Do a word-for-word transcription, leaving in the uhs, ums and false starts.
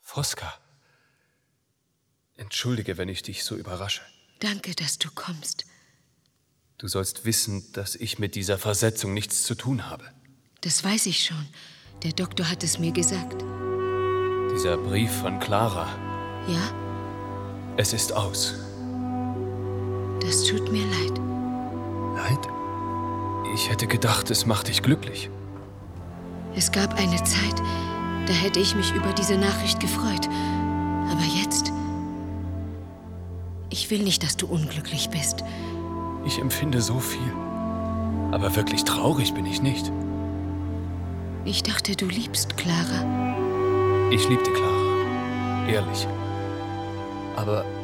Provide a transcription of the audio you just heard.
Fosca, entschuldige, wenn ich dich so überrasche. Danke, dass du kommst. Du sollst wissen, dass ich mit dieser Versetzung nichts zu tun habe. Das weiß ich schon. Der Doktor hat es mir gesagt. Dieser Brief von Clara. Ja? Es ist aus. Das tut mir leid. Leid? Ich hätte gedacht, es macht dich glücklich. Es gab eine Zeit, da hätte ich mich über diese Nachricht gefreut. Aber jetzt... Ich will nicht, dass du unglücklich bist. Ich empfinde so viel. Aber wirklich traurig bin ich nicht. Ich dachte, du liebst Clara. Ich liebte Clara. Ehrlich. Aber